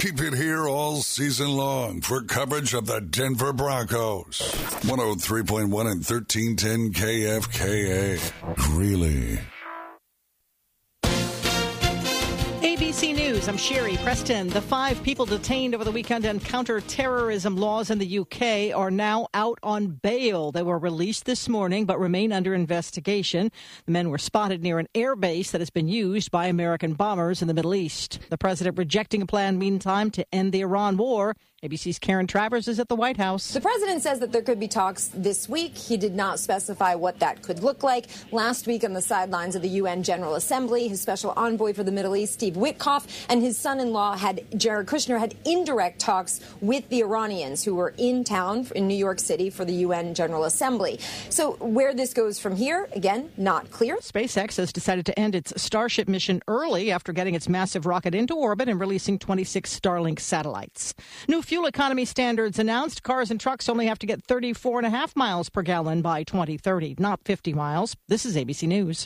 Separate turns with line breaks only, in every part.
Keep it here all season long for coverage of the Denver Broncos. 103.1 and 1310 KFKA. Greeley.
ABC News, I'm Sherry Preston. The 5 people detained over the weekend on counter-terrorism laws in the UK are now out on bail. They were released this morning but remain under investigation. The men were spotted near an airbase that has been used by American bombers in the Middle East. The president rejecting a plan, meantime, to end the Iran war. ABC's Karen Travers is at the White House.
The president says that there could be talks this week. He did not specify what that could look like. Last week on the sidelines of the UN General Assembly, his special envoy for the Middle East, Steve Witkoff, and his son-in-law, Jared Kushner, had indirect talks with the Iranians who were in town in New York City for the UN General Assembly. So where this goes from here, again, not clear.
SpaceX has decided to end its Starship mission early after getting its massive rocket into orbit and releasing 26 Starlink satellites. New fuel economy standards announced. Cars and trucks only have to get 34.5 miles per gallon by 2030, not 50 miles. This is ABC News.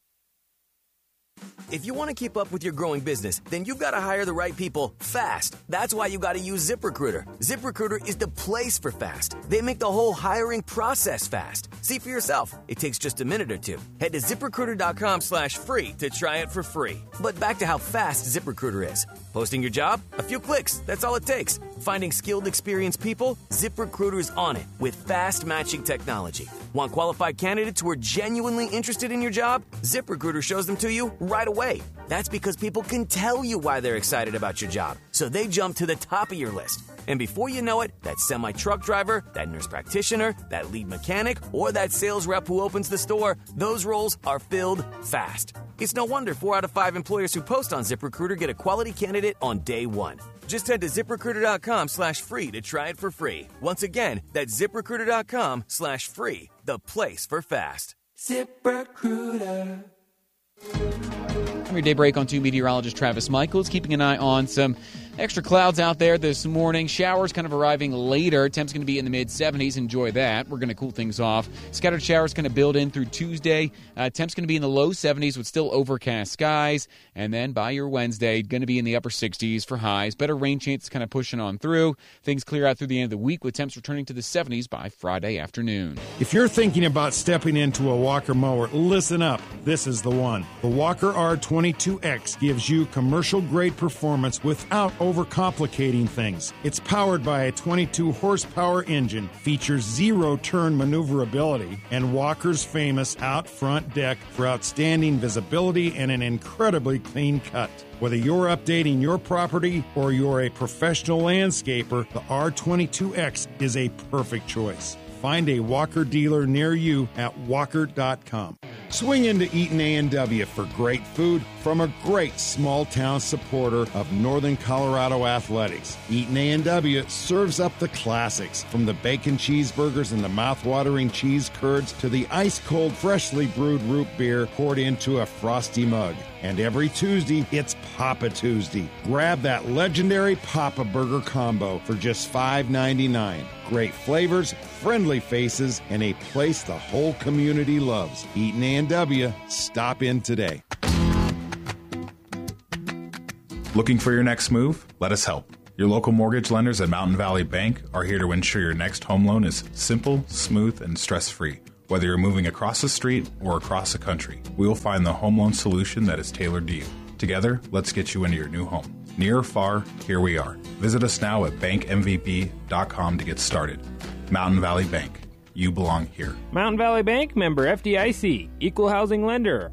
If you want to keep up with your growing business, then you've got to hire the right people fast. That's why you got to use ZipRecruiter. ZipRecruiter is the place for fast. They make the whole hiring process fast. See for yourself. It takes just a minute or two. Head to ZipRecruiter.com/free to try it for free. But back to how fast ZipRecruiter is. Posting your job? A few clicks. That's all it takes. Finding skilled, experienced people? ZipRecruiter is on it with fast matching technology. Want qualified candidates who are genuinely interested in your job? ZipRecruiter shows them to you right away. That's because people can tell you why they're excited about your job, so they jump to the top of your list. And before you know it, that semi-truck driver, that nurse practitioner, that lead mechanic, or that sales rep who opens the store, those roles are filled fast. It's no wonder 4 out of 5 employers who post on ZipRecruiter get a quality candidate on day one. Just head to ZipRecruiter.com/free to try it for free. Once again, that's ZipRecruiter.com/free, the place for fast.
ZipRecruiter.
Your day break on 2 meteorologist Travis Michaels, keeping an eye on some extra clouds out there this morning. Showers kind of arriving later. Temps going to be in the mid-70s. Enjoy that. We're going to cool things off. Scattered showers going to build in through Tuesday. Temps going to be in the low 70s with still overcast skies. And then by your Wednesday, going to be in the upper 60s for highs. Better rain chances kind of pushing on through. Things clear out through the end of the week with temps returning to the 70s by Friday afternoon.
If you're thinking about stepping into a Walker mower, listen up. This is the one. The Walker R22X gives you commercial-grade performance without overcomplicating things. It's powered by a 22-horsepower engine, features zero-turn maneuverability, and Walker's famous out-front deck for outstanding visibility and an incredibly clean cut. Whether you're updating your property or you're a professional landscaper, the R22X is a perfect choice. Find a Walker dealer near you at walker.com. Swing into Eaton A&W for great food from a great small-town supporter of Northern Colorado athletics. Eaton A&W serves up the classics, from the bacon cheeseburgers and the mouth-watering cheese curds to the ice-cold, freshly brewed root beer poured into a frosty mug. And every Tuesday, it's Papa Tuesday. Grab that legendary Papa Burger combo for just $5.99. Great flavors, friendly faces, and a place the whole community loves. Eaton A&W. Stop in today.
Looking for your next move? Let us help. Your local mortgage lenders at Mountain Valley Bank are here to ensure your next home loan is simple, smooth, and stress-free. Whether you're moving across the street or across the country, we will find the home loan solution that is tailored to you. Together, let's get you into your new home. Near or far, here we are. Visit us now at bankmvp.com to get started. Mountain Valley Bank. You belong here.
Mountain Valley Bank, member FDIC, equal housing lender.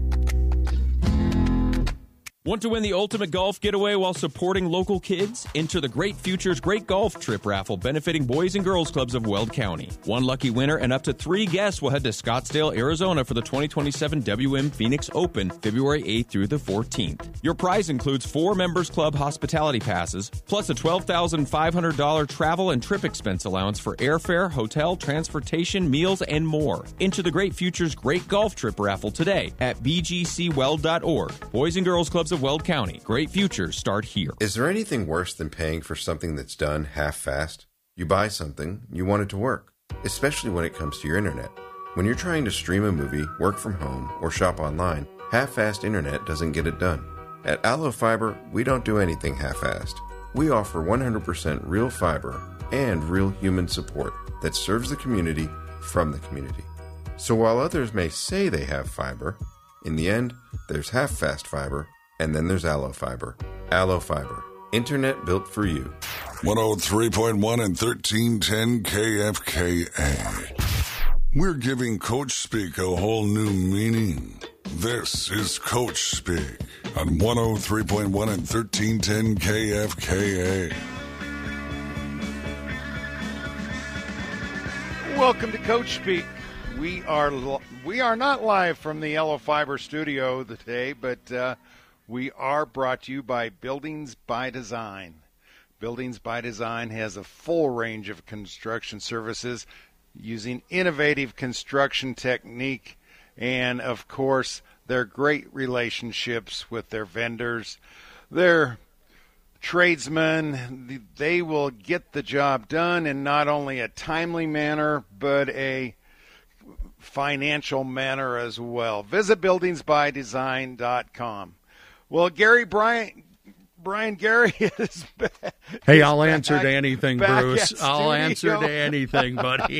Want to win the ultimate golf getaway while supporting local kids? Enter the Great Futures Great Golf Trip raffle benefiting Boys and Girls Clubs of Weld County. One lucky winner and up to 3 guests will head to Scottsdale, Arizona for the 2027 WM Phoenix Open, February 8th through the 14th. Your prize includes 4 Members Club hospitality passes, plus a $12,500 travel and trip expense allowance for airfare, hotel, transportation, meals, and more. Enter the Great Futures Great Golf Trip raffle today at bgcweld.org. Boys and Girls Clubs of Weld County. Great futures start here.
Is there anything worse than paying for something that's done half-fast? You buy something, you want it to work, especially when it comes to your internet. When you're trying to stream a movie, work from home, or shop online, half-fast internet doesn't get it done. At Allo Fiber, we don't do anything half-assed. We offer 100% real fiber and real human support that serves the community from the community. So while others may say they have fiber, in the end, there's half-fast fiber, and then there's Allo Fiber. Allo Fiber. Internet built for you.
103.1 and 1310 KFKA. We're giving Coach Speak a whole new meaning. This is Coach Speak on 103.1 and 1310 KFKA.
Welcome to Coach Speak. We are not live from the Yellow Fiber studio today, but we are brought to you by Buildings by Design. Buildings by Design has a full range of construction services using innovative construction technique and, of course, their great relationships with their vendors, their tradesmen. They will get the job done in not only a timely manner, but a financial manner as well. Visit buildingsbydesign.com. Well, Brian Gary is back.
Hey, I'll answer to anything, Bruce. I'll answer to anything, buddy.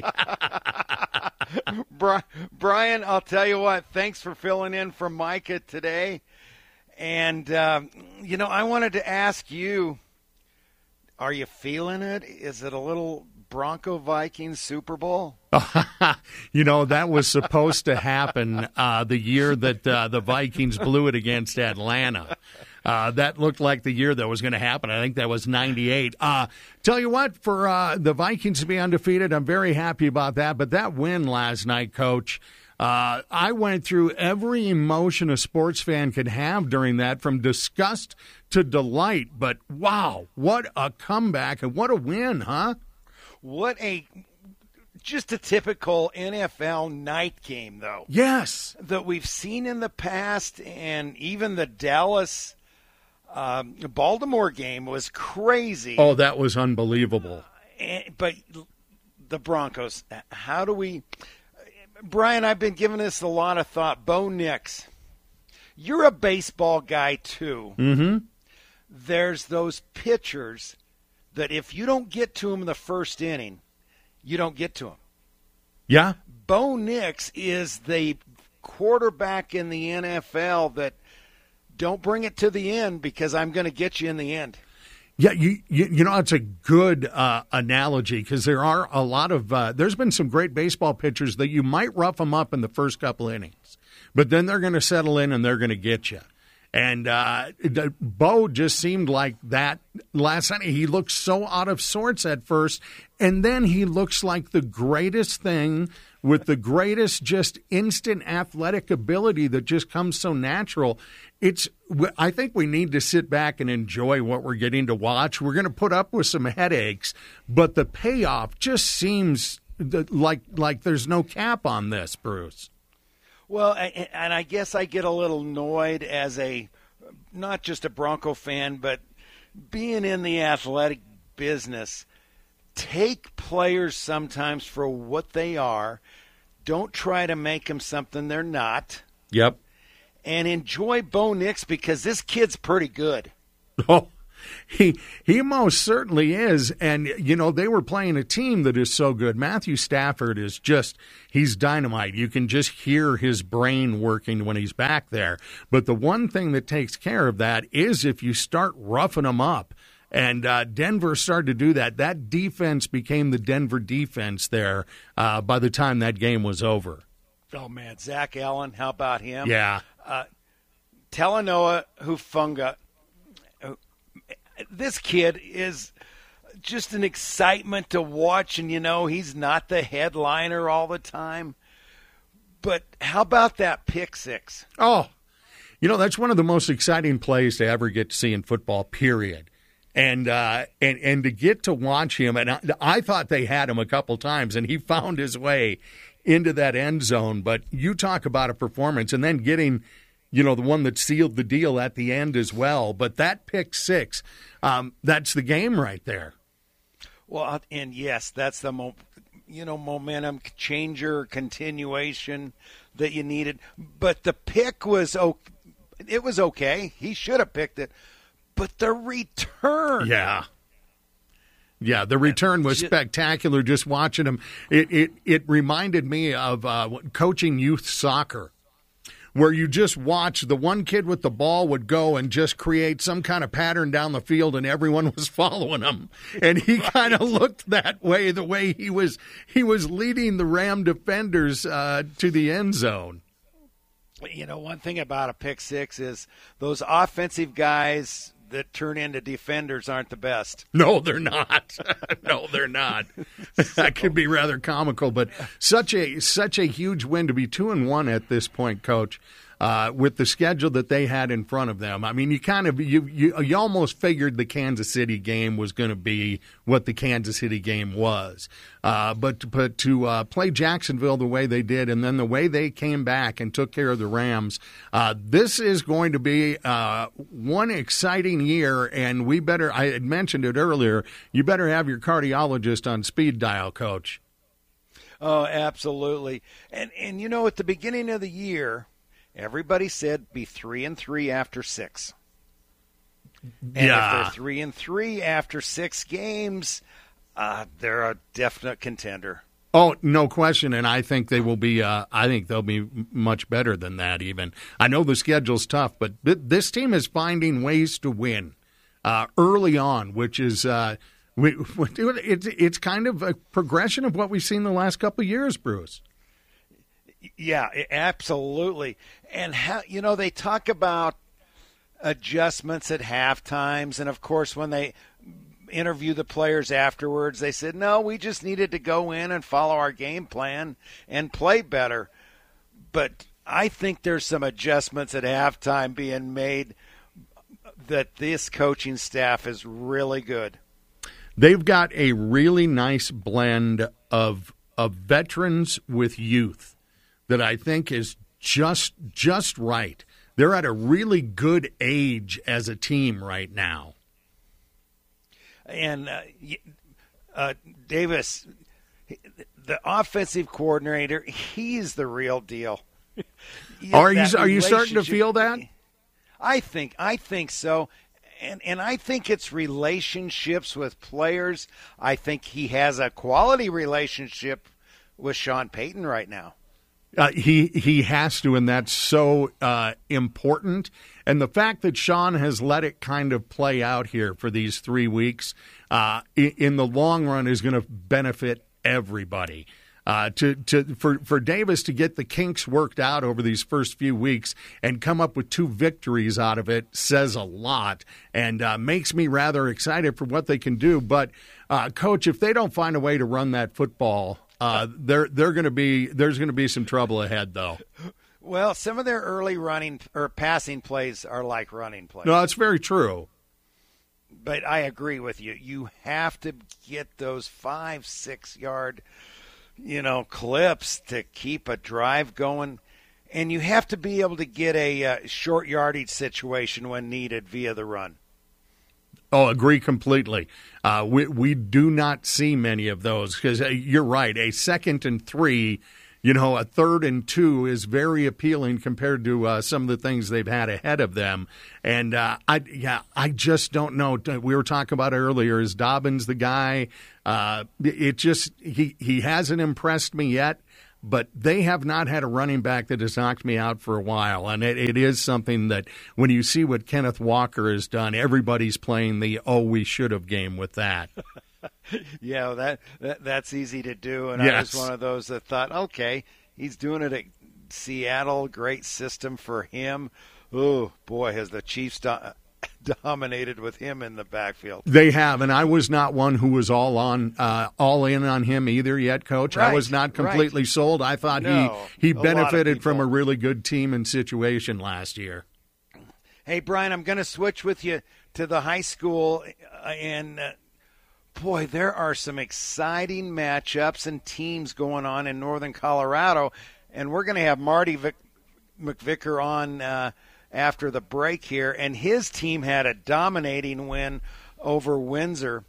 Brian, I'll tell you what, thanks for filling in for Micah today. And, I wanted to ask you, are you feeling it? Is it a little Bronco Vikings Super Bowl?
That was supposed to happen the year that the Vikings blew it against Atlanta. That looked like the year that was going to happen. I think that was 98. Tell you what, for the Vikings to be undefeated, I'm very happy about that. But that win last night, Coach, I went through every emotion a sports fan could have during that, from disgust to delight. But, wow, what a comeback and what a win, huh?
Just a typical NFL night game, though.
Yes.
That we've seen in the past, and even the Dallas Baltimore game was crazy.
Oh, that was unbelievable.
But the Broncos, how do we – Brian, I've been giving this a lot of thought. Bo Nix, you're a baseball guy too.
Mm-hmm.
There's those pitchers that if you don't get to them in the first inning, you don't get to them.
Yeah.
Bo Nix is the quarterback in the NFL that don't bring it to the end because I'm going to get you in the end.
Yeah, it's a good analogy because there are a lot of there's been some great baseball pitchers that you might rough them up in the first couple innings, but then they're going to settle in and they're going to get you. And Bo just seemed like that last night. He looked so out of sorts at first, and then he looks like the greatest thing with the greatest just instant athletic ability that just comes so natural. I think we need to sit back and enjoy what we're getting to watch. We're going to put up with some headaches, but the payoff just seems like there's no cap on this, Bruce.
Well, and I guess I get a little annoyed as not just a Bronco fan, but being in the athletic business, take players sometimes for what they are. Don't try to make them something they're not.
Yep.
And enjoy Bo Nix because this kid's pretty good.
Oh, he most certainly is. And, they were playing a team that is so good. Matthew Stafford is he's dynamite. You can just hear his brain working when he's back there. But the one thing that takes care of that is if you start roughing him up. And Denver started to do that. That defense became the Denver defense there by the time that game was over.
Oh, man, Zach Allen, how about him?
Yeah.
Talanoa Hufanga. This kid is just an excitement to watch, and he's not the headliner all the time. But how about that pick six?
Oh, that's one of the most exciting plays to ever get to see in football, period. And to get to watch him, and I thought they had him a couple times, and he found his way into that end zone. But you talk about a performance, and then getting – the one that sealed the deal at the end as well. But that pick six, that's the game right there.
Well, and yes, that's the momentum changer, continuation that you needed. But the pick was okay. He should have picked it.
but the return.
Yeah. Yeah, the return was spectacular. Just watching him, it reminded me of coaching youth soccer, where you just watch the one kid with the ball would go and just create some kind of pattern down the field, and everyone was following him. And he kind of looked that way, the way he was leading the Ram defenders to the end zone.
You know, one thing about a pick six is those offensive guys that turn into defenders aren't the best.
No, they're not. No, they're not. That could be rather comical, but such a huge win to be 2-1 at this point, Coach. With the schedule that they had in front of them, I mean, you almost figured the Kansas City game was going to be what the Kansas City game was, but to play Jacksonville the way they did, and then the way they came back and took care of the Rams, this is going to be one exciting year. And we better, I had mentioned it earlier, you better have your cardiologist on speed dial, Coach.
Oh, absolutely. And you know, at the beginning of the year, everybody said be 3-3 after 6. And if they're 3-3 after 6 games, they're a definite contender.
Oh, no question, and I think they will be. I think they'll be much better than that. Even I know the schedule's tough, but this team is finding ways to win early on, which is it's kind of a progression of what we've seen the last couple of years, Bruce.
Yeah, absolutely. And how, you know, they talk about adjustments at half times, and of course when they interview the players afterwards, they said, no, we just needed to go in and follow our game plan and play better. But I think there's some adjustments at halftime being made that this coaching staff is really good.
They've got a really nice blend of veterans with youth that I think is just right. They're at a really good age as a team right now.
And Davis, the offensive coordinator, he's the real deal.
Are you starting to feel that?
I think so. And I think it's relationships with players. I think he has a quality relationship with Sean Payton right now.
He has to, and that's so important. And the fact that Sean has let it kind of play out here for these 3 weeks in the long run is going to benefit everybody. For Davis to get the kinks worked out over these first few weeks and come up with 2 victories out of it says a lot and makes me rather excited for what they can do. But, Coach, if they don't find a way to run that football, there's going to be some trouble ahead, though.
Well, some of their early running or passing plays are like running plays.
No, that's very true.
But I agree with you. You have to get those 5-6 yard, clips to keep a drive going, and you have to be able to get a short yardage situation when needed via the run.
Oh, agree completely. We do not see many of those because you're right. A 2nd and 3, a 3rd and 2 is very appealing compared to some of the things they've had ahead of them. And I just don't know. We were talking about earlier. Is Dobbins the guy? He hasn't impressed me yet. But they have not had a running back that has knocked me out for a while. And it is something that when you see what Kenneth Walker has done, everybody's playing the we should have game with that.
Yeah, that's easy to do. And
yes.
I was one of those that thought, okay, he's doing it at Seattle. Great system for him. Oh, boy, has the Chiefs dominated with him in the backfield.
They have, and I was not one who was all in on him either yet, Coach.
Right,
I was not completely sold. I thought he benefited from a really good team and situation last year.
Hey, Brian, I'm going to switch with you to the high school, and boy, there are some exciting matchups and teams going on in Northern Colorado, and we're going to have Marty McVicker on after the break here, and his team had a dominating win over Windsor.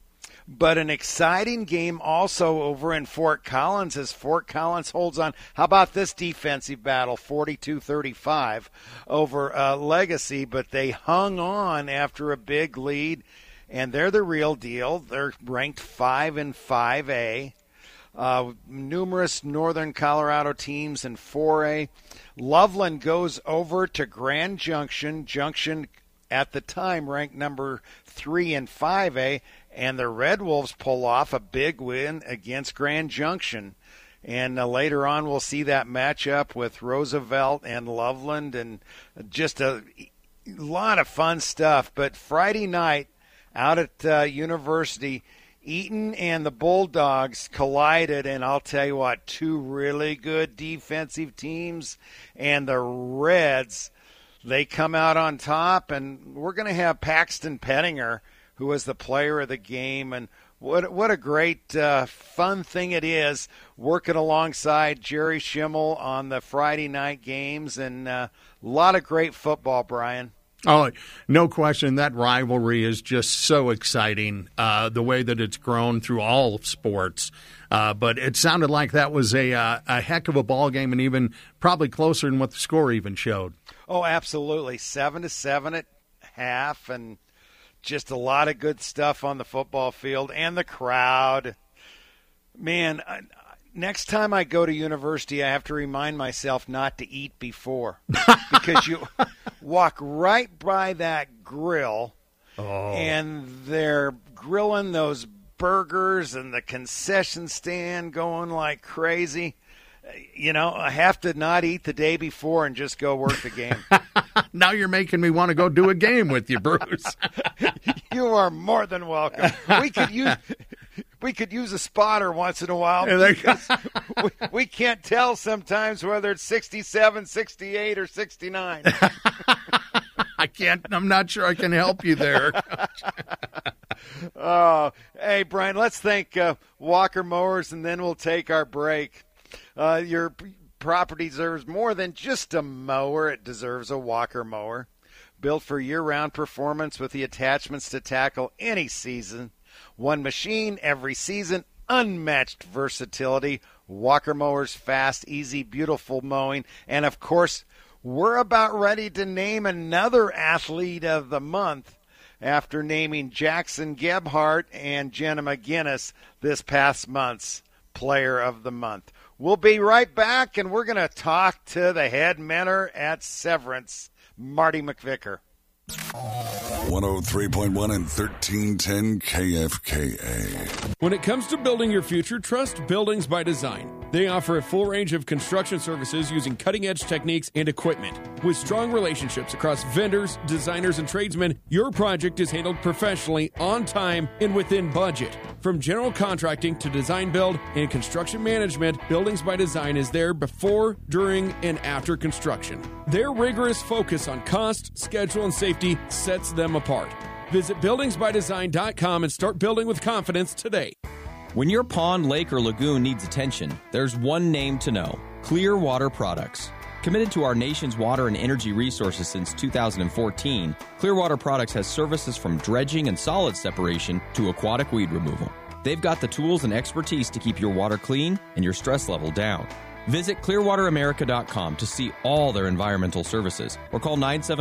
But an exciting game also over in Fort Collins as Fort Collins holds on. How about this defensive battle, 42-35 over Legacy, but they hung on after a big lead, and they're the real deal. They're ranked 5 in 5A. Numerous Northern Colorado teams in 4A. Loveland goes over to Grand Junction. Junction at the time ranked number 3 in 5A, and the Red Wolves pull off a big win against Grand Junction. And later on we'll see that matchup with Roosevelt and Loveland, and just a lot of fun stuff. But Friday night out at University, Eaton and the Bulldogs collided, and I'll tell you what, two really good defensive teams, and the Reds, they come out on top, and we're going to have Paxton Pettinger, who was the player of the game, and what a great fun thing it is working alongside Jerry Schimmel on the Friday night games, and a lot of great football, Brian.
Oh, no question. That rivalry is just so exciting, the way that it's grown through all of sports. But it sounded like that was a heck of a ball game, and even probably closer than what the score even showed.
Oh, absolutely. 7-7 at half, and just a lot of good stuff on the football field, and the crowd. Man, next time I go to University, I have to remind myself not to eat before, because you walk right by that grill, and they're grilling those burgers and the concession stand going like crazy. You know, I have to not eat the day before and just go work the game.
Now you're making me want to go do a game with you, Bruce.
You are more than welcome. We could use a spotter once in a while, because we can't tell sometimes whether it's 67, 68, or 69.
I'm not sure I can help you there.
Oh, hey, Brian, let's thank Walker Mowers, and then we'll take our break. Your property deserves more than just a mower. It deserves a Walker mower. Built for year-round performance with the attachments to tackle any season. One machine every season, unmatched versatility. Walker Mowers, fast, easy, beautiful mowing. And, of course, we're about ready to name another athlete of the month after naming Jackson Gebhardt and Jenna McGinnis this past month's Player of the Month. We'll be right back, and we're going to talk to the head mentor at Severance, Marty McVicker.
103.1 and 1310 KFKA.
When it comes to building your future, trust Buildings by Design. They offer a full range of construction services using cutting-edge techniques and equipment. With strong relationships across vendors, designers, and tradesmen, your project is handled professionally, on time, and within budget. From general contracting to design build and construction management, Buildings by Design is there before, during, and after construction. Their rigorous focus on cost, schedule, and safety sets them apart. Visit buildingsbydesign.com and start building with confidence today.
When your pond, lake, or lagoon needs attention, there's one name to know: Clearwater Products. Committed to our nation's water and energy resources since 2014, Clearwater Products has services from dredging and solid separation to aquatic weed removal. They've got the tools and expertise to keep your water clean and your stress level down. Visit clearwateramerica.com to see all their environmental services, or call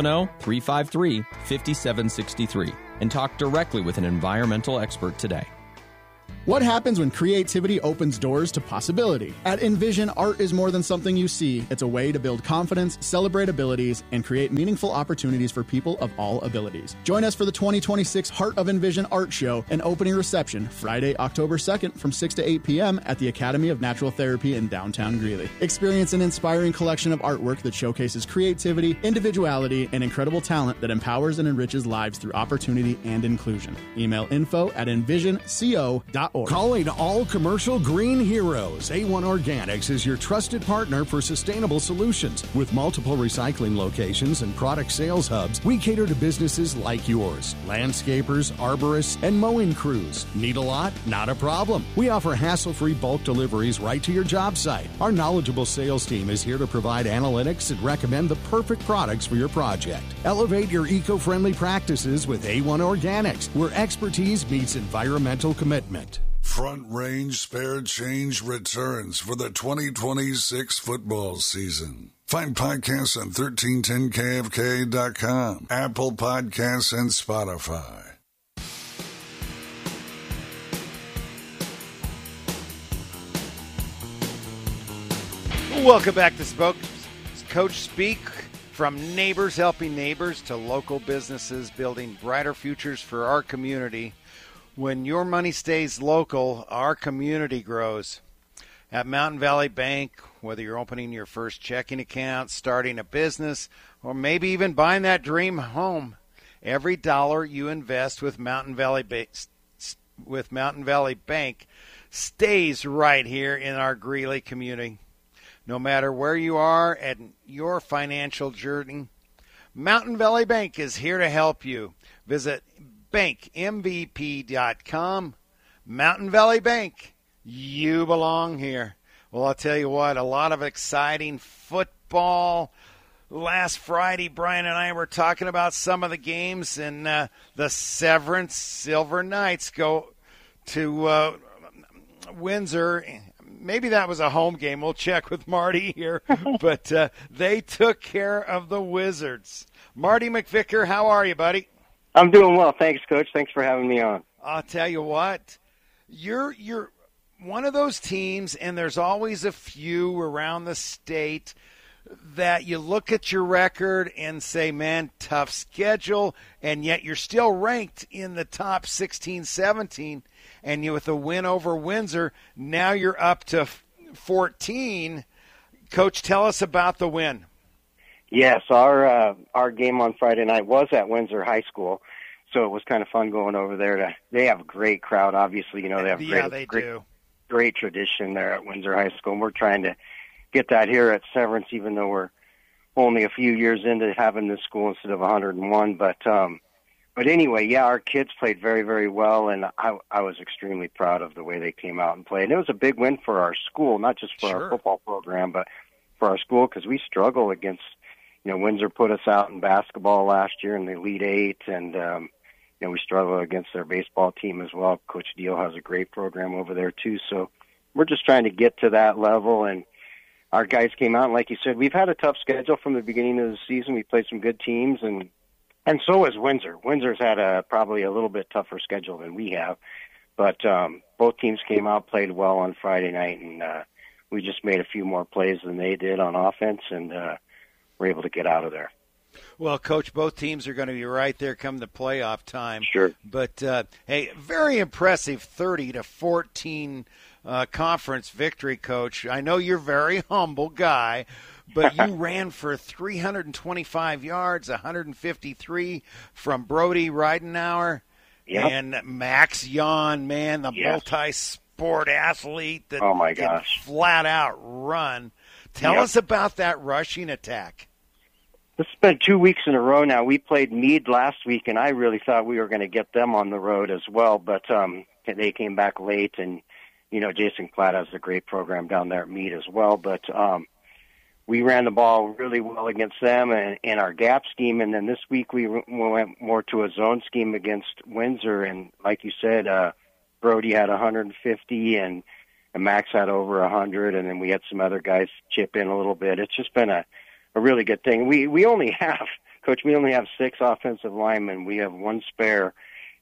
970-353-5763 and talk directly with an environmental expert today.
What happens when creativity opens doors to possibility? At Envision, art is more than something you see. It's a way to build confidence, celebrate abilities, and create meaningful opportunities for people of all abilities. Join us for the 2026 Heart of Envision Art Show and opening reception Friday, October 2nd from 6 to 8 p.m. at the Academy of Natural Therapy in downtown Greeley. Experience an inspiring collection of artwork that showcases creativity, individuality, and incredible talent that empowers and enriches lives through opportunity and inclusion. Email info@envisionco.org. A1organics.org.
Calling all commercial green heroes, A1 Organics is your trusted partner for sustainable solutions. With multiple recycling locations and product sales hubs, we cater to businesses like yours. Landscapers, arborists, and mowing crews. Need a lot? Not a problem. We offer hassle-free bulk deliveries right to your job site. Our knowledgeable sales team is here to provide analytics and recommend the perfect products for your project. Elevate your eco-friendly practices with A1 Organics, where expertise meets environmental commitment.
Front Range Spare Change returns for the 2026 football season. Find podcasts on 1310kfk.com, Apple Podcasts, and Spotify.
Welcome back to Coach Speak. From neighbors helping neighbors to local businesses building brighter futures for our community. When your money stays local, our community grows. At Mountain Valley Bank, whether you're opening your first checking account, starting a business, or maybe even buying that dream home, every dollar you invest with Mountain Valley Bank stays right here in our Greeley community. No matter where you are at your financial journey, Mountain Valley Bank is here to help you. Visit bankmvp.com. Mountain Valley Bank, you belong here. Well, I'll tell you what, a lot of exciting football. Last Friday, Brian and I were talking about some of the games, and the Severance Silver Knights go to Windsor. Maybe that was a home game. We'll check with Marty here. But they took care of the Wizards. Marty McVicker, how are you, buddy?
I'm doing well. Thanks, Coach. Thanks for having me on.
I'll tell you what. You're one of those teams, and there's always a few around the state that you look at your record and say, man, tough schedule, and yet you're still ranked in the top 16, 17. And you, with a win over Windsor, now you're up to 14. Coach, tell us about the win.
Yes, our game on Friday night was at Windsor High School, so it was kind of fun going over there. They have a great crowd, obviously. You know, they have great tradition there at Windsor High School, and we're trying to get that here at Severance, even though we're only a few years into having this school instead of 101. But anyway, yeah, our kids played very, very well, and I was extremely proud of the way they came out and played. And it was a big win for our school, not just for our football program, but for our school, because we struggle against, Windsor put us out in basketball last year in the Elite Eight, and, we struggle against their baseball team as well. Coach Deal has a great program over there, too. So we're just trying to get to that level, and our guys came out, and like you said, we've had a tough schedule from the beginning of the season. We played some good teams, and so has Windsor. Windsor's had probably a little bit tougher schedule than we have. But both teams came out, played well on Friday night, and we just made a few more plays than they did on offense, and were able to get out of there.
Well, Coach, both teams are going to be right there come the playoff time.
Sure.
But, hey, very impressive 30-14 conference victory, Coach. I know you're a very humble guy, but you ran for 325 yards, 153 from Brody Ridenauer, and Max Yon, man, the multi-sport athlete that can flat-out run. Tell us about that rushing attack.
This has been 2 weeks in a row now. We played Meade last week, and I really thought we were going to get them on the road as well, but they came back late, and, Jason Platt has a great program down there at Meade as well, but we ran the ball really well against them and our gap scheme, and then this week we went more to a zone scheme against Windsor, and like you said, Brody had 150, and Max had over 100, and then we had some other guys chip in a little bit. It's just been a really good thing. We only have, Coach, 6 offensive linemen. We have one spare,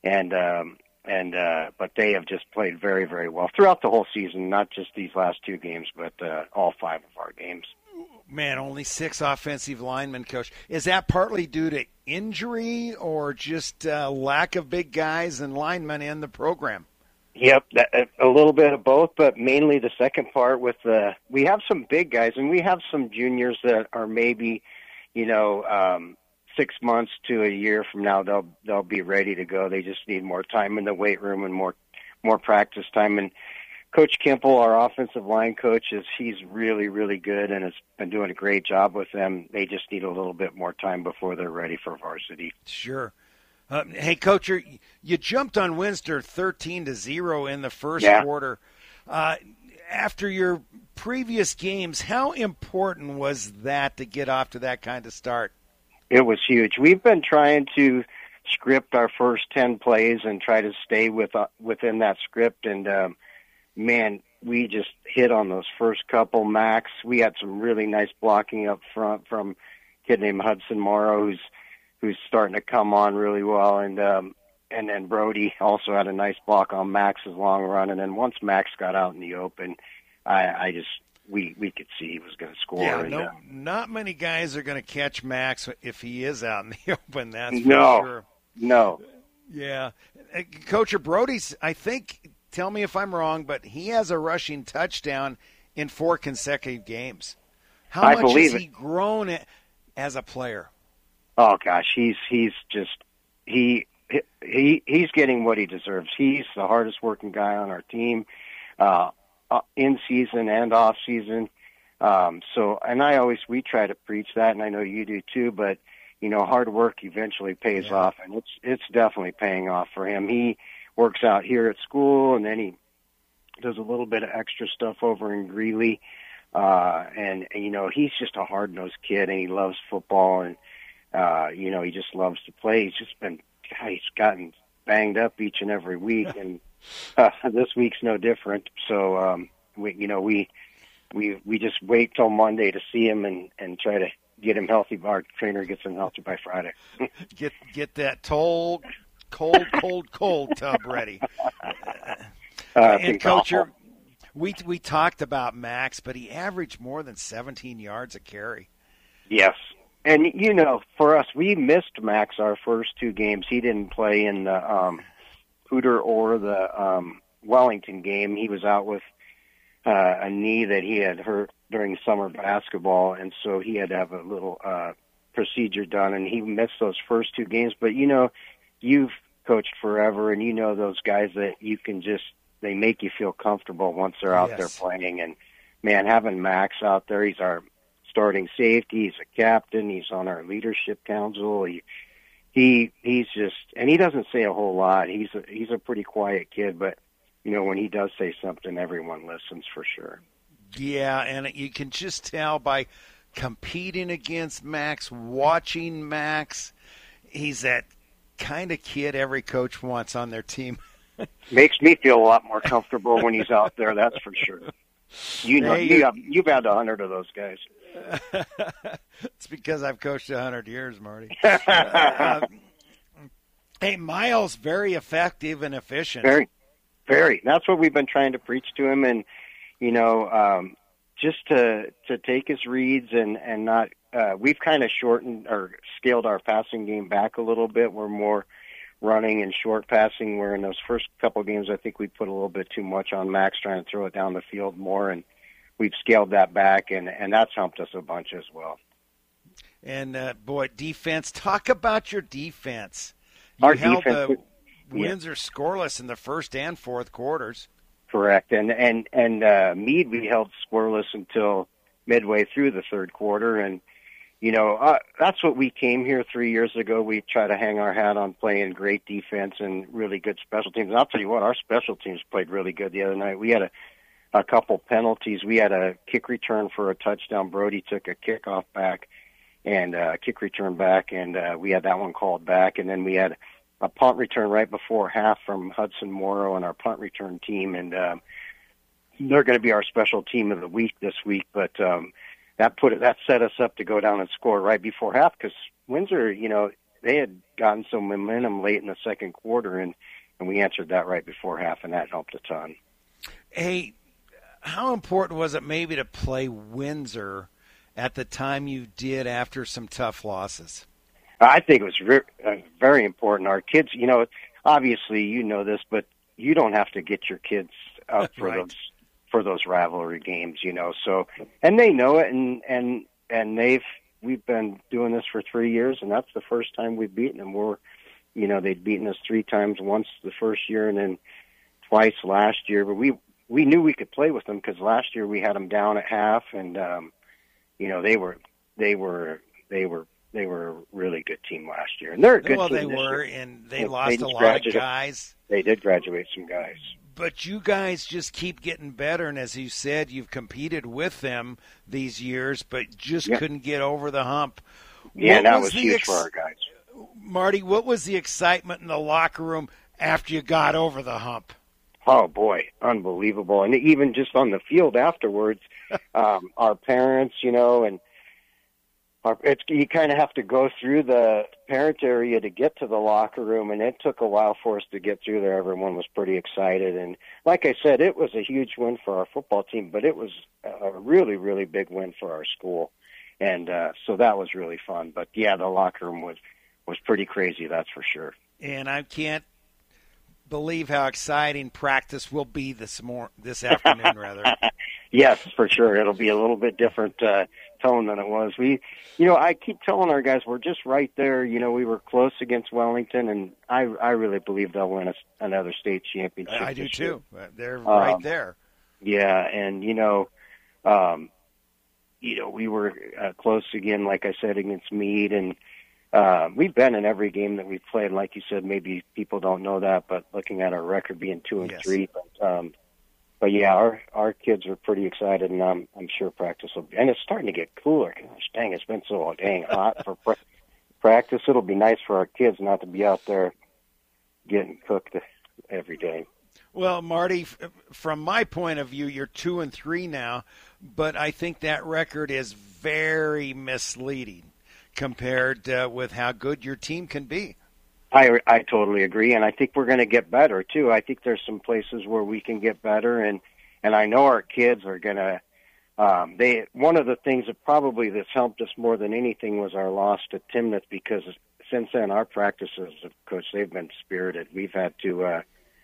but they have just played very, very well throughout the whole season, not just these last 2 games, but all 5 of our games.
Man, only 6 offensive linemen, Coach. Is that partly due to injury or just lack of big guys and linemen in the program?
Yep, a little bit of both, but mainly the second part with we have some big guys, and we have some juniors that are maybe, 6 months to a year from now, they'll be ready to go. They just need more time in the weight room and more more practice time. And Coach Kimple, our offensive line coach, he's really, really good and has been doing a great job with them. They just need a little bit more time before they're ready for varsity.
Sure. Hey, Coach, you jumped on Windsor 13-0 in the first quarter. After your previous games, how important was that to get off to that kind of start?
It was huge. We've been trying to script our first 10 plays and try to stay within that script, and man, we just hit on those first couple. Max, we had some really nice blocking up front from a kid named Hudson Morrow, who's starting to come on really well, and then Brody also had a nice block on Max's long run, and then once Max got out in the open, we could see he was going to score.
Yeah, not many guys are going to catch Max if he is out in the open. That's for sure.
No.
Yeah, Coach Brody's, I think. Tell me if I'm wrong, but he has a rushing touchdown in 4 consecutive games. How much has he grown as a player?
Oh gosh, he's getting what he deserves. He's the hardest working guy on our team, in season and off season. We try to preach that, and I know you do too. But hard work eventually pays off, and it's definitely paying off for him. He works out here at school, and then he does a little bit of extra stuff over in Greeley. And he's just a hard-nosed kid, and he loves football, and he just loves to play. He's gotten banged up each and every week, and this week's no different. So we just wait till Monday to see him and try to get him healthy. Our trainer gets him healthy by Friday.
get that cold tub ready. And Coach, we talked about Max, but he averaged more than 17 yards a carry.
Yes. And, for us, we missed Max our first 2 games. He didn't play in the Hooter or the Wellington game. He was out with a knee that he had hurt during summer basketball, and so he had to have a little procedure done, and he missed those first 2 games. But, you've coached forever, and those guys that you can they make you feel comfortable once they're out there playing. And, man, having Max out there, he's our starting safety, he's a captain, he's on our leadership council. He's just, and he doesn't say a whole lot. He's a pretty quiet kid, but when he does say something, everyone listens for sure.
Yeah, and you can just tell by competing against Max, watching Max, he's that kind of kid every coach wants on their team.
Makes me feel a lot more comfortable when he's out there, that's for sure. You've had 100 of those guys.
It's because I've coached 100 years, Marty. Hey, Miles, very effective and efficient.
Very, very. That's what we've been trying to preach to him, and just to take his reads and not. We've kind of shortened or scaled our passing game back a little bit. We're more running and short passing, where in those first couple games I think we put a little bit too much on Max, trying to throw it down the field more, and we've scaled that back, and that's helped us a bunch as well.
And, defense. Talk about your defense. You held the Windsor scoreless in the first and fourth quarters.
Correct. And Meade we held scoreless until midway through the third quarter, and that's what we came here 3 years ago. We try to hang our hat on playing great defense and really good special teams. And I'll tell you what, our special teams played really good the other night. We had a couple penalties. We had a kick return for a touchdown. Brody took a kickoff back and a kick return back, and we had that one called back. And then we had a punt return right before half from Hudson Morrow and our punt return team. And they're going to be our special team of the week this week, but that set us up to go down and score right before half, because Windsor, they had gotten some momentum late in the second quarter, and we answered that right before half, and that helped a ton.
Hey, how important was it maybe to play Windsor at the time you did after some tough losses?
I think it was very important. Our kids, obviously this, but you don't have to get your kids up for
right.
those rivalry games, So, and they know it, and we've been doing this for 3 years, and that's the first time we've beaten them. They'd beaten us 3 times, once the first year, and then twice last year, but we knew we could play with them because last year we had them down at half, and they were a really good team last year, and they're a good team.
They were, and they lost a lot of guys.
They did graduate some guys.
But you guys just keep getting better, and as you said, you've competed with them these years, but just couldn't get over the hump.
Yeah, that was huge for our guys.
Marty, what was the excitement in the locker room after you got over the hump?
Oh, boy, unbelievable. And even just on the field afterwards, our parents, and you kind of have to go through the parent area to get to the locker room, and it took a while for us to get through there. Everyone was pretty excited. And like I said, it was a huge win for our football team, but it was a really, really big win for our school. And so that was really fun. But, yeah, the locker room was pretty crazy, that's for sure.
And I can't believe how exciting practice will be this afternoon, rather.
Yes, for sure. It'll be a little bit different tone than it was. I keep telling our guys we're just right there. We were close against Wellington, and I really believe they'll win another state championship.
I do too. They're right there.
Yeah, and we were close again, like I said, against Meade, and we've been in every game that we've played. Like you said, maybe people don't know that, but looking at our record being 2-3, but yeah, our kids are pretty excited, and I'm sure practice will be. And it's starting to get cooler. Gosh, dang, it's been so dang hot for practice. It'll be nice for our kids not to be out there getting cooked every day.
Well, Marty, from my point of view, you're 2-3 now, but I think that record is very misleading compared with how good your team can be.
I totally agree, and I think we're going to get better, too. I think there's some places where we can get better, and I know our kids are going to one of the things that probably that's helped us more than anything was our loss to Timnath, because since then our practices, of course, they've been spirited. We've had to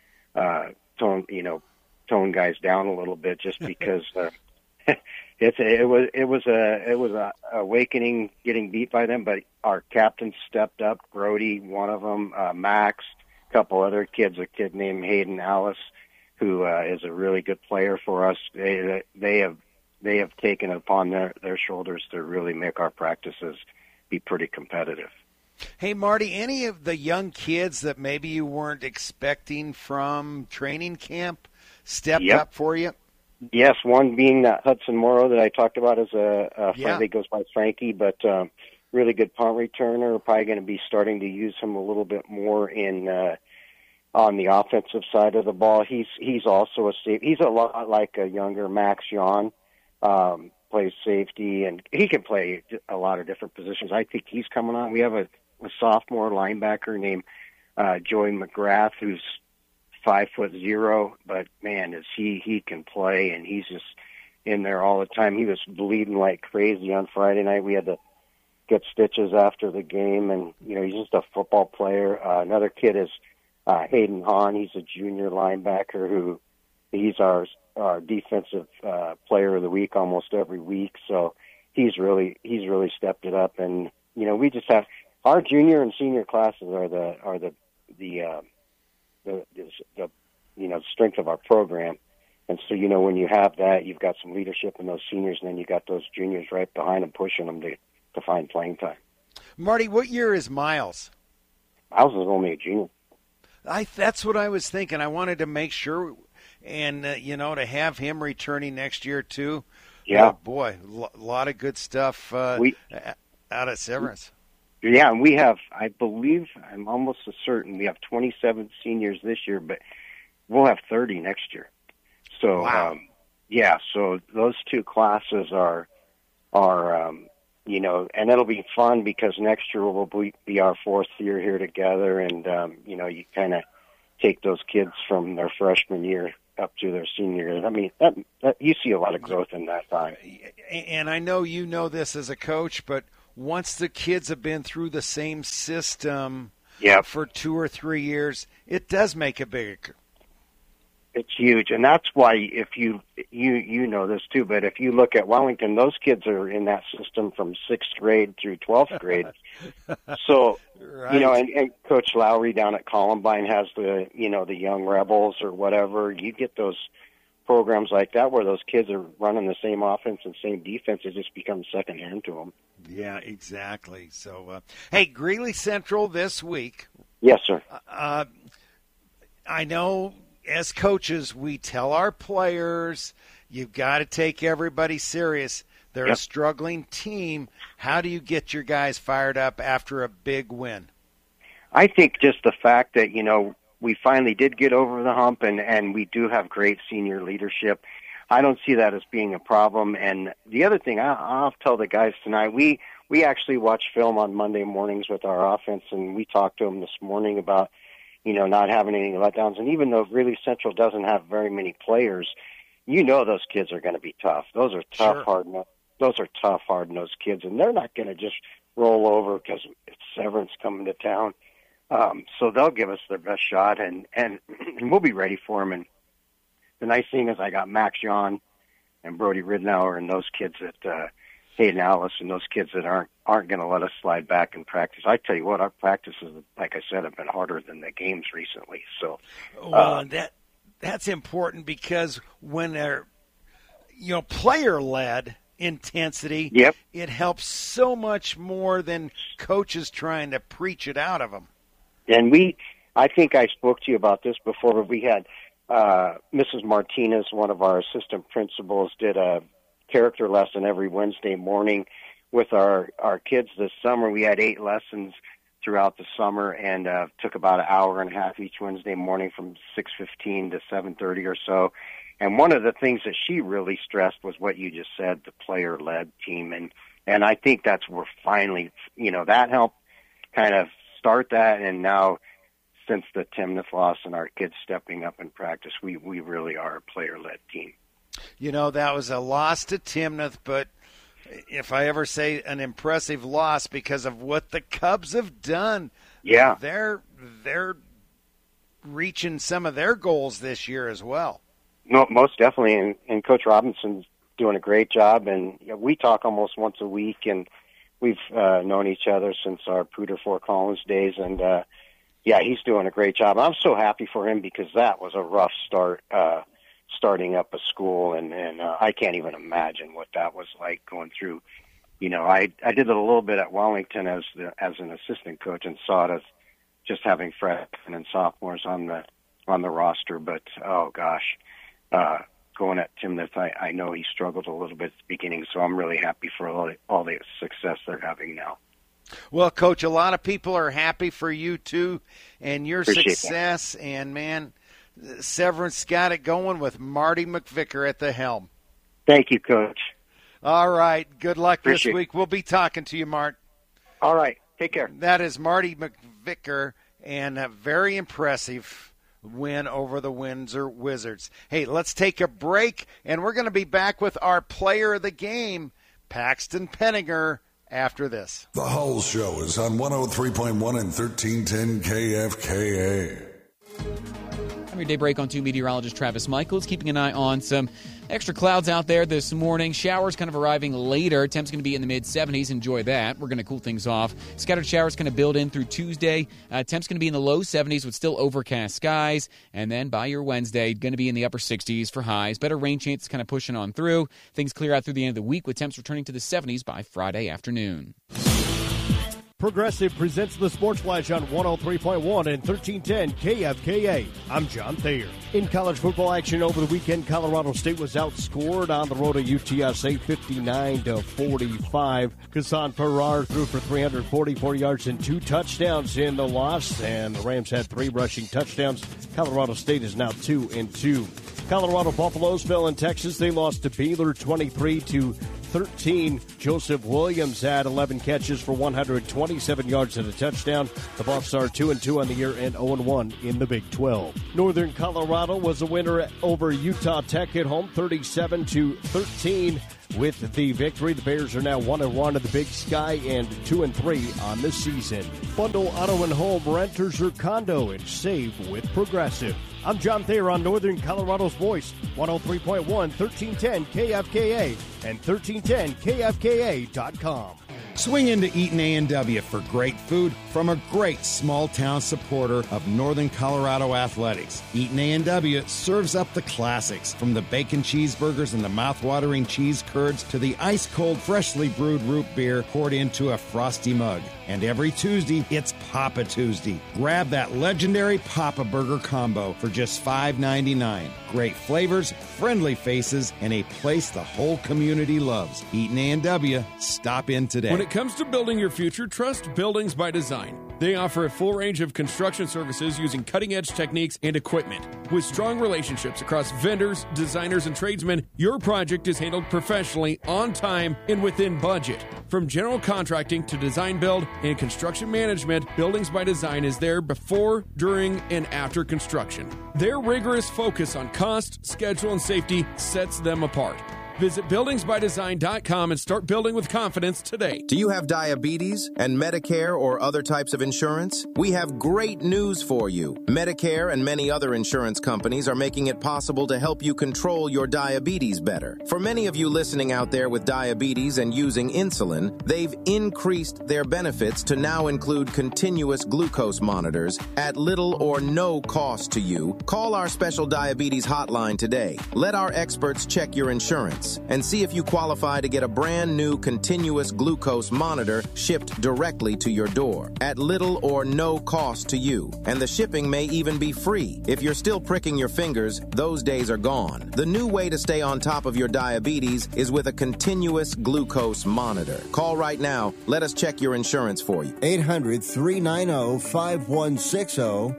tone guys down a little bit just because it was a awakening getting beat by them, but our captains stepped up. Brody, one of them, Max, a couple other kids, a kid named Hayden Alice, who is a really good player for us. They have taken it upon their shoulders to really make our practices be pretty competitive.
Hey, Marty, any of the young kids that maybe you weren't expecting from training camp stepped up for you?
Yes, one being that Hudson Morrow that I talked about as a friend that goes by Frankie, but really good punt returner. We're probably going to be starting to use him a little bit more in on the offensive side of the ball. He's also a safety. He's a lot like a younger Max John, plays safety, and he can play a lot of different positions. I think he's coming on. We have a sophomore linebacker named Joey McGrath, who's 5'0", but man, is he can play, and he's just in there all the time. He was bleeding like crazy on Friday night. We had to get stitches after the game, and he's just a football player. Another kid is Hayden Hahn. He's a junior linebacker who he's our defensive player of the week almost every week. So he's really stepped it up, and we just have our junior and senior classes are the strength of our program. And so, when you have that, you've got some leadership in those seniors, and then you got those juniors right behind them pushing them to find playing time.
Marty, what year is Miles?
Miles is only a junior.
That's what I was thinking. I wanted to make sure, and, to have him returning next year, too.
Yeah.
Oh, boy, a lot of good stuff out at Severance.
Yeah, and we have, I believe, I'm almost certain, we have 27 seniors this year, but we'll have 30 next year. So,
wow.
So those two classes are and it'll be fun because next year will be our fourth year here together, and, you kind of take those kids from their freshman year up to their senior year. I mean, that you see a lot of growth in that time.
And I know you know this as a coach, but once the kids have been through the same system for 2 or 3 years, it does make a big.
It's huge, and that's why if you know this too, but if you look at Wellington, those kids are in that system from 6th grade through 12th grade. So,
right.
And Coach Lowry down at Columbine has the Young Rebels or whatever. You get those programs like that where those kids are running the same offense and same defense. It just becomes secondhand to them.
Yeah, exactly. So, hey, Greeley Central this week.
Yes, sir.
I know as coaches we tell our players, you've got to take everybody serious. They're a struggling team. How do you get your guys fired up after a big win?
I think just the fact that, we finally did get over the hump and we do have great senior leadership. I don't see that as being a problem. And the other thing, I'll tell the guys tonight, we actually watch film on Monday mornings with our offense, and we talked to them this morning about, not having any letdowns. And even though Greeley Central doesn't have very many players, those kids are going to be tough. Those are tough, hard-nosed kids, and they're not going to just roll over because it's Severance coming to town. So they'll give us their best shot, and we'll be ready for them. And the nice thing is I got Max John and Brody Ridnour and those kids at Hayden Alice and those kids that aren't going to let us slide back in practice. I tell you what, our practices, like I said, have been harder than the games recently. So,
that's important because when they're, player-led intensity, it helps so much more than coaches trying to preach it out of them.
And I think I spoke to you about this before, but we had Mrs. Martinez, one of our assistant principals, did a character lesson every Wednesday morning with our kids this summer. We had 8 lessons throughout the summer and took about an hour and a half each Wednesday morning from 6:15 to 7:30 or so. And one of the things that she really stressed was what you just said, the player-led team. And I think that's where finally, that helped kind of start that. And now since the Timnath loss and our kids stepping up in practice, we really are a player-led team.
That was a loss to Timnath, but if I ever say an impressive loss because of what the Cubs have done, they're reaching some of their goals this year as well.
No, most definitely, and Coach Robinson's doing a great job, and we talk almost once a week, and we've known each other since our Pooter Fort Collins days, and he's doing a great job. I'm so happy for him because that was a rough start, starting up a school, and I can't even imagine what that was like going through. I did it a little bit at Wellington as an assistant coach and saw it as just having freshmen and sophomores on the roster, but oh gosh. Going at Timnath, I know he struggled a little bit at the beginning, so I'm really happy for all the success they're having now.
Well, Coach, a lot of people are happy for you, too, and your success.
That.
And, man, Severance got it going with Marty McVicker at the helm.
Thank you, Coach.
All right. Good luck this week. We'll be talking to you, Mart.
All right. Take care.
That is Marty McVicker, and very impressive win over the Windsor Wizards. Hey, let's take a break, and we're going to be back with our player of the game, Paxton Penninger, after this.
The Hull Show is on 103.1 and 1310 KFKA.
I'm your daybreak on 2 meteorologist Travis Michaels, keeping an eye on some extra clouds out there this morning. Showers kind of arriving later. Temps going to be in the mid-70s. Enjoy that. We're going to cool things off. Scattered showers going to build in through Tuesday. Temps going to be in the low 70s with still overcast skies. And then by your Wednesday, going to be in the upper 60s for highs. Better rain chances kind of pushing on through. Things clear out through the end of the week with temps returning to the 70s by Friday afternoon.
Progressive presents the Sports Flash on 103.1 and 1310 KFKA. I'm John Thayer. In college football action over the weekend, Colorado State was outscored on the road at UTSA 59-45. Kassan Farrar threw for 344 yards and 2 touchdowns in the loss, and the Rams had 3 rushing touchdowns. Colorado State is now 2-2. Colorado Buffaloes fell in Texas. They lost to Baylor 23-13. Joseph Williams had 11 catches for 127 yards and a touchdown. The Buffs are 2-2 on the year and 0-1 in the Big 12. Northern Colorado was a winner over Utah Tech at home, 37-13. With the victory, the Bears are now 1-1 in the Big Sky and 2-3 on the season. Bundle auto and home renters or condo and save with Progressive. I'm John Thayer on Northern Colorado's Voice, 103.1, 1310 KFKA, and 1310KFKA.com.
Swing into Eaton A&W for great food from a great small-town supporter of Northern Colorado athletics. Eaton A&W serves up the classics, from the bacon cheeseburgers and the mouth-watering cheese curds to the ice-cold, freshly brewed root beer poured into a frosty mug. And every Tuesday, it's Papa Tuesday. Grab that legendary Papa Burger combo for just $5.99. Great flavors, friendly faces, and a place the whole community loves. Eaton A&W. Stop in today.
When it comes to building your future, trust Buildings by Design. They offer a full range of construction services using cutting-edge techniques and equipment. With strong relationships across vendors, designers, and tradesmen, your project is handled professionally, on time, and within budget. From general contracting to design build and construction management, Buildings by Design is there before, during, and after construction. Their rigorous focus on cost, schedule, and safety sets them apart. Visit buildingsbydesign.com and start building with confidence today.
Do you have diabetes and Medicare or other types of insurance? We have great news for you. Medicare and many other insurance companies are making it possible to help you control your diabetes better. For many of you listening out there with diabetes and using insulin, they've increased their benefits to now include continuous glucose monitors at little or no cost to you. Call our special diabetes hotline today. Let our experts check your insurance and see if you qualify to get a brand new continuous glucose monitor shipped directly to your door at little or no cost to you. And the shipping may even be free. If you're still pricking your fingers, those days are gone. The new way to stay on top of your diabetes is with a continuous glucose monitor. Call right now. Let us check your insurance for you.
800-390-5160.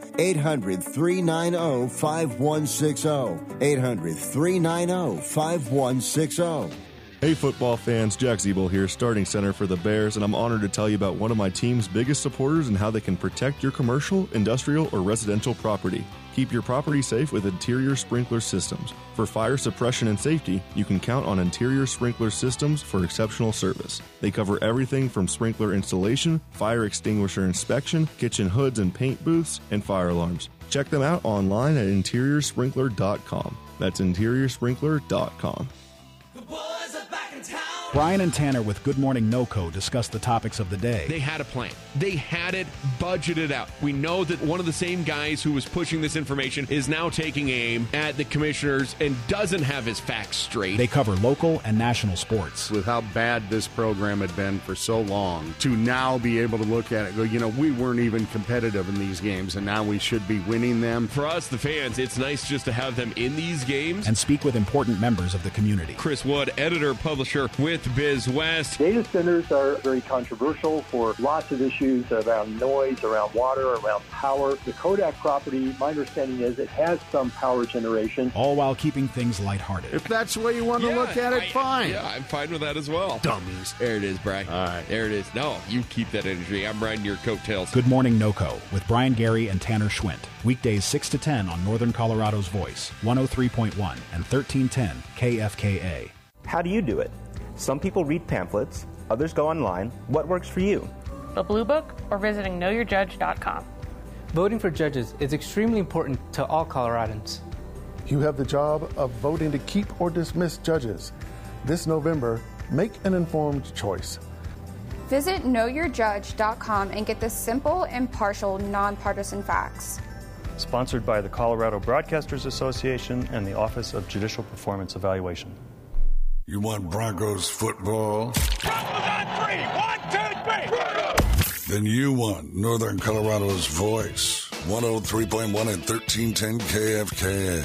800-390-5160. 800-390-5160.
Hey football fans, Jack Zeeble here, starting center for the Bears, and I'm honored to tell you about one of my team's biggest supporters and how they can protect your commercial, industrial, or residential property. Keep your property safe with Interior Sprinkler Systems. For fire suppression and safety, you can count on Interior Sprinkler Systems for exceptional service. They cover everything from sprinkler installation, fire extinguisher inspection, kitchen hoods and paint booths, and fire alarms. Check them out online at interiorsprinkler.com. That's interiorsprinkler.com.
Brian and Tanner with Good Morning NoCo discuss the topics of the day.
They had a plan. They had it budgeted out. We know that one of the same guys who was pushing this information is now taking aim at the commissioners and doesn't have his facts straight.
They cover local and national sports.
With how bad this program had been for so long, to now be able to look at it and go, we weren't even competitive in these games, and now we should be winning them.
For us, the fans, it's nice just to have them in these games.
And speak with important members of the community.
Chris Wood, editor, publisher with BizWest.
Data centers are very controversial for lots of issues around noise, around water, around power. The Kodak property, my understanding is it has some power generation.
All while keeping things lighthearted.
If that's the way you want to look at it, fine.
Yeah, I'm fine with that as well.
Dummies.
There it is, Brian.
All right.
There it is. No, you keep that energy. I'm riding your coattails.
Good Morning NoCo with Brian Gary and Tanner Schwint. Weekdays 6 to 10 on Northern Colorado's Voice, 103.1 and 1310 KFKA.
How do you do it? Some people read pamphlets, others go online. What works for you?
The Blue Book or visiting knowyourjudge.com.
Voting for judges is extremely important to all Coloradans.
You have the job of voting to keep or dismiss judges. This November, make an informed choice.
Visit knowyourjudge.com and get the simple, impartial, nonpartisan facts.
Sponsored by the Colorado Broadcasters Association and the Office of Judicial Performance Evaluation.
You want Broncos football?
Broncos on three! 1, 2, 3!
Then you want Northern Colorado's voice. 103.1 and 1310 KFKA.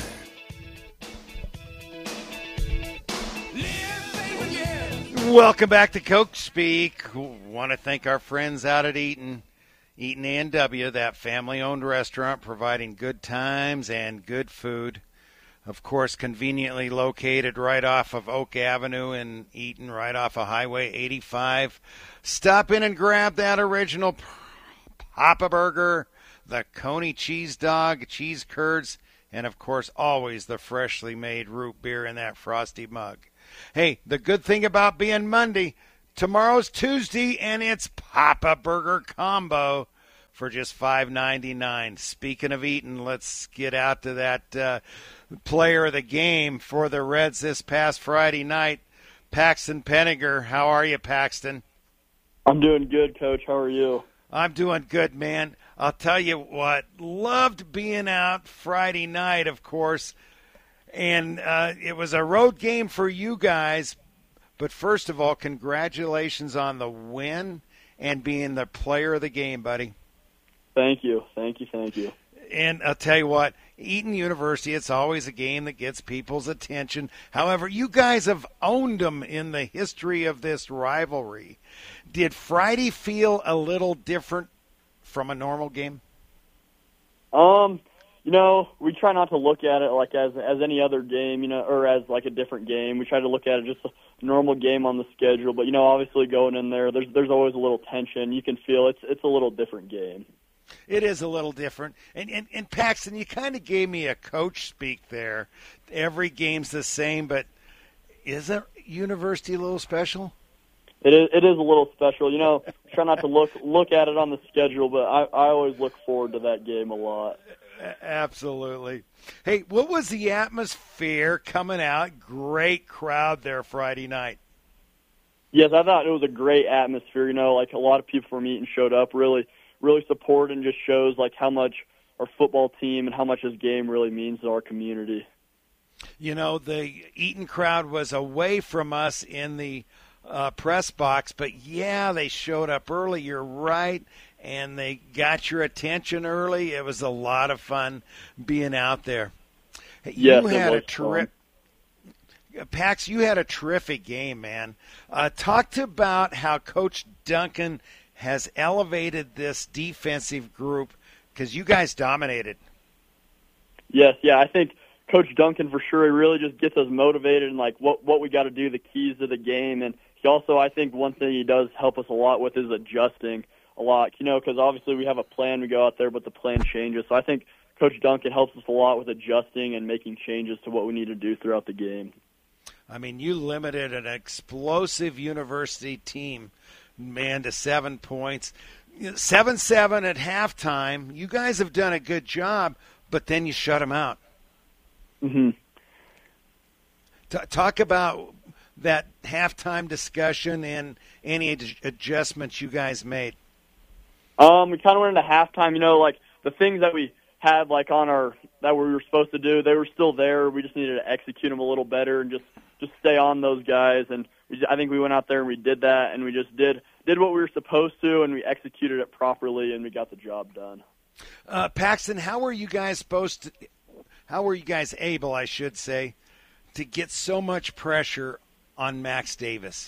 Welcome back to Coach Speak. Want to thank our friends out at Eaton A&W, that family-owned restaurant providing good times and good food. Of course, conveniently located right off of Oak Avenue in Eaton, right off of Highway 85. Stop in and grab that original Papa Burger, the Coney cheese dog, cheese curds, and, of course, always the freshly made root beer in that frosty mug. Hey, the good thing about being Monday, tomorrow's Tuesday, and it's Papa Burger Combo for just $5.99. Speaking of eating, let's get out to that player of the game for the Reds this past Friday night, Paxton Penninger. How are you, Paxton?
I'm doing good, Coach. How are you?
I'm doing good, man. I'll tell you what, loved being out Friday night, of course, and it was a road game for you guys. But first of all, congratulations on the win and being the player of the game, buddy.
Thank you.
And I'll tell you what, Eaton University, it's always a game that gets people's attention. However, you guys have owned them in the history of this rivalry. Did Friday feel a little different from a normal game?
We try not to look at it like as any other game, or as like a different game. We try to look at it just a normal game on the schedule. But, obviously going in there, there's always a little tension. You can feel it's a little different game.
It is a little different. And Paxton, you kind of gave me a coach speak there. Every game's the same, but isn't University a little special?
It is a little special. Try not to look at it on the schedule, but I always look forward to that game a lot.
Absolutely. Hey, what was the atmosphere coming out? Great crowd there Friday night.
Yes, I thought it was a great atmosphere. Like a lot of people from Eaton showed up, really support, and just shows like how much our football team and how much this game really means to our community.
The Eaton crowd was away from us in the press box, but yeah, they showed up early. You're right. And they got your attention early. It was a lot of fun being out there.
Yes,
Pax, you had a terrific game, man. Talked about how Coach Duncan has elevated this defensive group because you guys dominated.
Yes, I think Coach Duncan for sure, he really just gets us motivated and like what we got to do, the keys to the game. And he also, I think one thing he does help us a lot with is adjusting a lot, because obviously we have a plan, we go out there, but the plan changes. So I think Coach Duncan helps us a lot with adjusting and making changes to what we need to do throughout the game.
I mean, you limited an explosive University team, man, to 7 points. 7-7 at halftime. You guys have done a good job, but then you shut them out.
Mm-hmm.
Talk about that halftime discussion and any adjustments you guys made.
We kind of went into halftime, like the things that we had like that we were supposed to do, they were still there. We just needed to execute them a little better and just stay on those guys. And I think we went out there and we did that, and we just did what we were supposed to, and we executed it properly, and we got the job done.
Paxton, how were you guys able, I should say, to get so much pressure on Max Davis?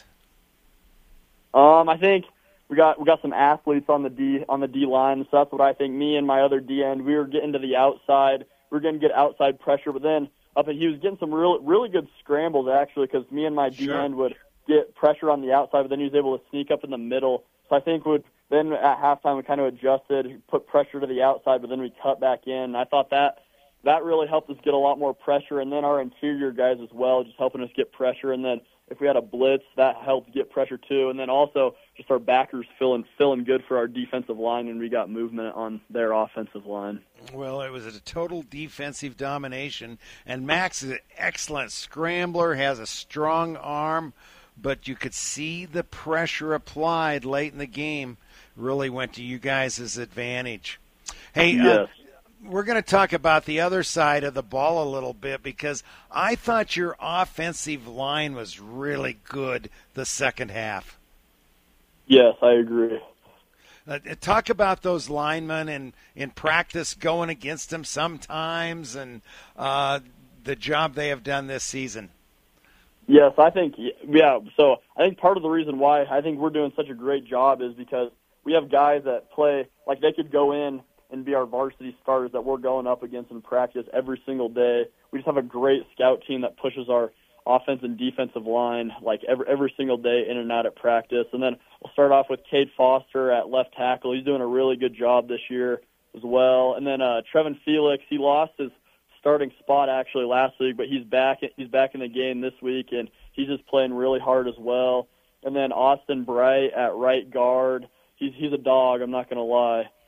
I think we got some athletes on the D line, so that's what I think. Me and my other D end, we were getting to the outside. We were going to get outside pressure, but then he was getting some really good scrambles actually, because me and my D end would get pressure on the outside, but then he was able to sneak up in the middle. So I think then at halftime we kind of adjusted, put pressure to the outside, but then we cut back in. I thought that really helped us get a lot more pressure, and then our interior guys as well, just helping us get pressure. And then if we had a blitz, that helped get pressure too. And then also just our backers feeling good for our defensive line, and we got movement on their offensive line.
Well, it was a total defensive domination, and Max is an excellent scrambler, has a strong arm, but you could see the pressure applied late in the game really went to you guys' advantage. Hey,
yes.
We're going to talk about the other side of the ball a little bit, because I thought your offensive line was really good the second half.
Yes, I agree.
Talk about those linemen and in practice going against them sometimes, and the job they have done this season.
Yes, I think, so I think part of the reason why I think we're doing such a great job is because we have guys that play, like they could go in and be our varsity starters that we're going up against in practice every single day. We just have a great scout team that pushes our offense and defensive line like every single day in and out at practice. And then we'll start off with Cade Foster at left tackle. He's doing a really good job this year as well. And then Trevin Felix, he lost his starting spot actually last week, but he's back in the game this week, and he's just playing really hard as well. And then Austin Bright at right guard. He's a dog, I'm not going to lie.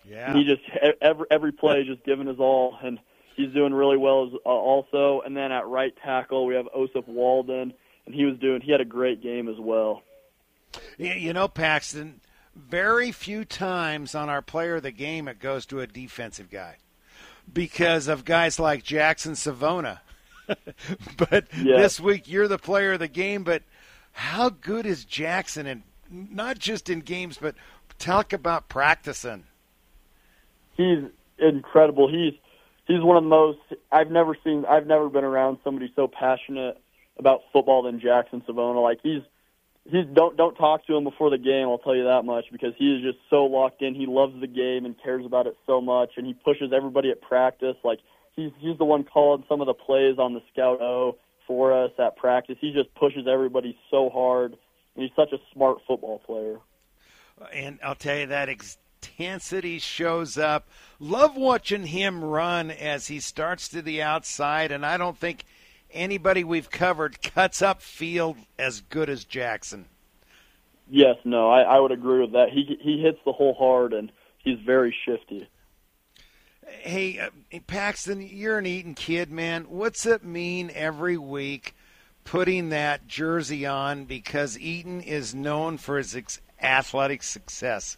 And he just every play just giving his all, and he's doing really well also. And then at right tackle we have Osip Walden, and he had a great game as well.
You know, Paxton, very few times on our player of the game it goes to a defensive guy because of guys like Jackson Savona. But this week you're the player of the game. But how good is Jackson, and not just in games, but talk about practicing.
He's incredible. He's one of the most I've never been around somebody so passionate about football than Jackson Savona. Like he's don't talk to him before the game, I'll tell you that much, because he is just so locked in. He loves the game and cares about it so much, and he pushes everybody at practice. Like he's the one calling some of the plays on the Scout O for us at practice. He just pushes everybody so hard, and he's such a smart football player.
And I'll tell you, that intensity shows up. Love watching him run as he starts to the outside, and I don't think anybody we've covered cuts up field as good as Jackson.
Yes, no, I would agree with that. He hits the hole hard, and he's very shifty.
Hey, Paxton, you're an Eaton kid, man. What's it mean every week putting that jersey on, because Eaton is known for his athletic success?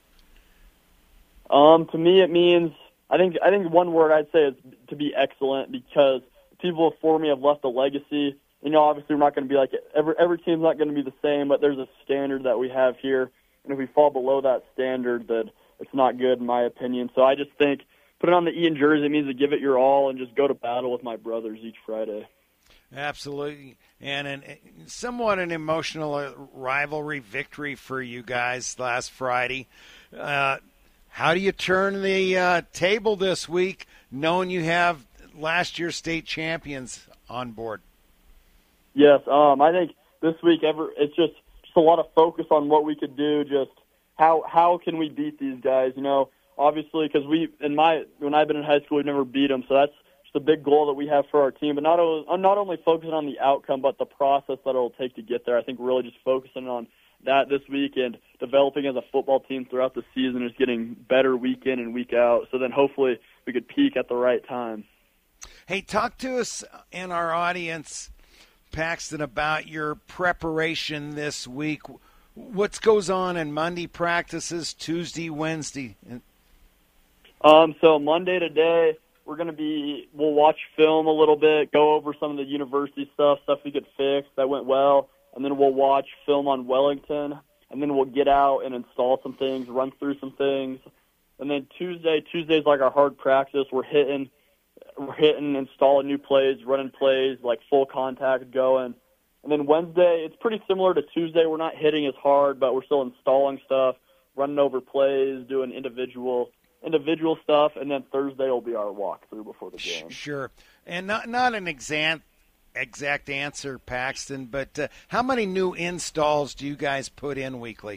To me, it means I think one word I'd say is to be excellent, because people before me have left a legacy. You know, obviously we're not going to be like every team's not going to be the same, but there's a standard that we have here, and if we fall below that standard, then it's not good in my opinion. So I just think putting on the Eaton jersey means to give it your all and just go to battle with my brothers each Friday.
Absolutely. And somewhat an emotional rivalry victory for you guys last Friday. How do you turn the table this week, knowing you have last year's state champions on board?
Yes, I think this week it's just a lot of focus on what we could do. Just how can we beat these guys? You know, obviously, because when I've been in high school, we've never beat them, so that's just a big goal that we have for our team. But not only focusing on the outcome, but the process that it'll take to get there. I think really just focusing on that this week and developing as a football team throughout the season, is getting better week in and week out. So then hopefully we could peak at the right time.
Hey, talk to us and our audience, Paxton, about your preparation this week. What goes on in Monday practices, Tuesday, Wednesday?
So Monday today, we'll watch film a little bit, go over some of the university stuff we could fix that went well, and then we'll watch film on Wellington, and then we'll get out and install some things, run through some things. And then Tuesday's like our hard practice. We're hitting, installing new plays, running plays, like full contact going. And then Wednesday, it's pretty similar to Tuesday. We're not hitting as hard, but we're still installing stuff, running over plays, doing individual stuff. And then Thursday will be our walkthrough before the game.
Sure. And not an exact answer, Paxton, but how many new installs do you guys put in weekly?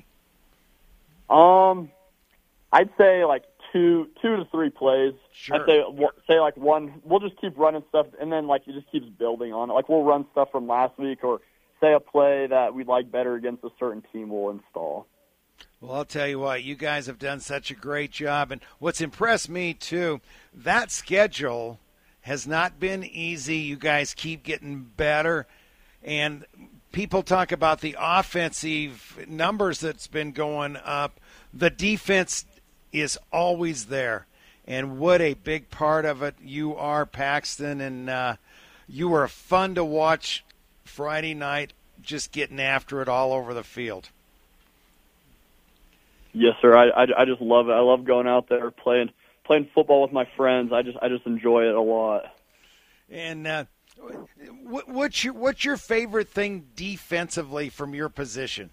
I'd say like two to three plays.
Sure.
I'd say like one. We'll just keep running stuff, and then like it just keeps building on it. Like we'll run stuff from last week, or say a play that we like better against a certain team we'll install.
Well, I'll tell you what, you guys have done such a great job, and what's impressed me too, that schedule has not been easy. You guys keep getting better, and people talk about the offensive numbers that's been going up. The defense is always there, and what a big part of it you are, Paxton, and you were fun to watch Friday night, just getting after it all over the field.
Yes, sir. I just love it. I love going out there playing football with my friends. I just enjoy it a lot.
And what's your favorite thing defensively from your position?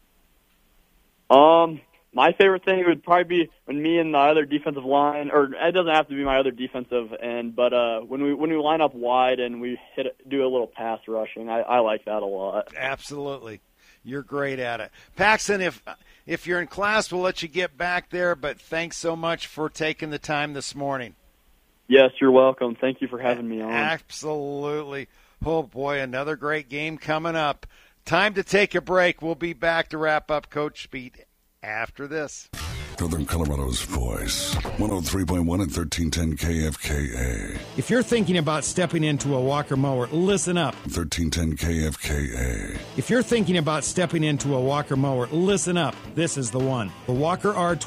My favorite thing would probably be when me and the other defensive line, or it doesn't have to be my other defensive end, but when we line up wide and we do a little pass rushing, I like that a lot.
Absolutely. You're great at it. Paxton, if you're in class, we'll let you get back there, but thanks so much for taking the time this morning.
Yes, you're welcome. Thank you for having me on.
Absolutely. Oh, boy, another great game coming up. Time to take a break. We'll be back to wrap up Coach Speak after this.
Northern Colorado's voice. 103.1 and 1310 KFKA.
If you're thinking about stepping into a Walker mower, listen up.
1310 KFKA.
If you're thinking about stepping into a Walker mower, listen up. This is the one. The Walker R